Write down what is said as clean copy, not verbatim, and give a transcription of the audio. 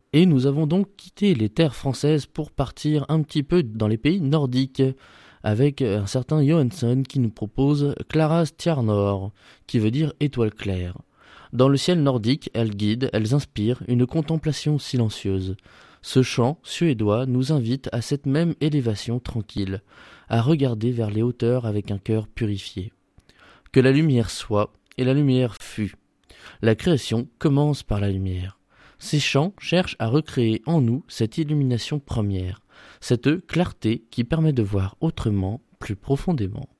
Et nous avons donc quitté les terres françaises pour partir un petit peu dans les pays nordiques, avec un certain Johansson qui nous propose Clara Stjärnor, qui veut dire étoile claire. Dans le ciel nordique, elles guident, elles inspirent une contemplation silencieuse. Ce chant suédois nous invite à cette même élévation tranquille, à regarder vers les hauteurs avec un cœur purifié. Que la lumière soit, et la lumière fut. La création commence par la lumière. Ces chants cherchent à recréer en nous cette illumination première, cette clarté qui permet de voir autrement, plus profondément.